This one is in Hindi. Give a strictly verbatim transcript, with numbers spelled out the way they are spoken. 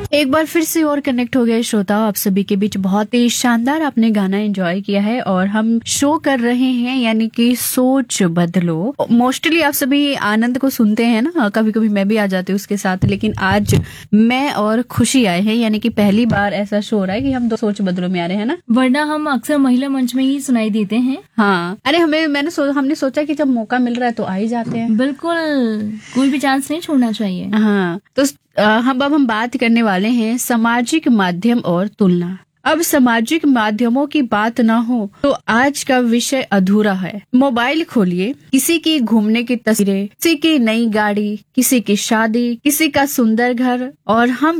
एक बार फिर से और कनेक्ट हो गए श्रोताओं आप सभी के बीच। बहुत ही शानदार आपने गाना एंजॉय किया है और हम शो कर रहे हैं यानी कि सोच बदलो। मोस्टली आप सभी आनंद को सुनते हैं ना, कभी कभी मैं भी आ जाती हूँ उसके साथ, लेकिन आज मैं और खुशी आए हैं यानी कि पहली बार ऐसा शो हो रहा है कि हम दो सोच बदलो में आ रहे हैं ना, वरना हम अक्सर महिला मंच में ही सुनाई देते हैं। हाँ अरे हमें मैंने सो, हमने सोचा कि जब मौका मिल रहा है तो आ ही जाते हैं। बिल्कुल, कोई भी चांस नहीं छोड़ना चाहिए। हाँ तो आ, हम अब हम बात करने वाले हैं सामाजिक माध्यम और तुलना। अब सामाजिक माध्यमों की बात ना हो तो आज का विषय अधूरा है। मोबाइल खोलिए, किसी की घूमने की तस्वीरें, किसी की नई गाड़ी, किसी की शादी, किसी का सुंदर घर, और हम